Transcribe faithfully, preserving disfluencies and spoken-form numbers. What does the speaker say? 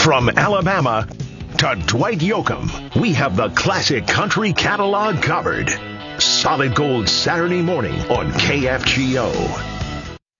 From Alabama to Dwight Yoakam, we have the classic country catalog covered. Solid Gold Saturday morning on K F G O.